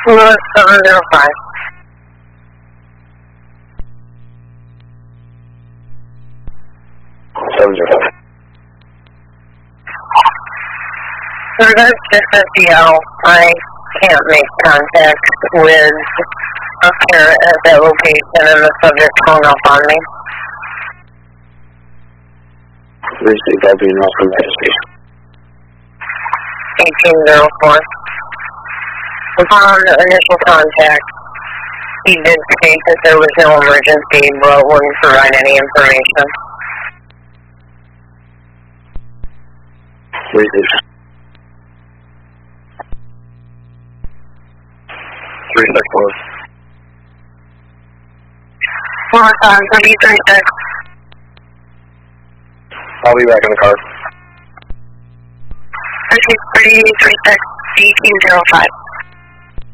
Lewis 705. In regards to SSDL, I can't make contact with a parent at that location and the subject hung up on me. Received, I'll be in from Majesty. 1804. Upon initial contact, he did state that there was no emergency, but wouldn't provide any information. Received. 364. One more time, 336. I'll be back in the car. 336, 1805.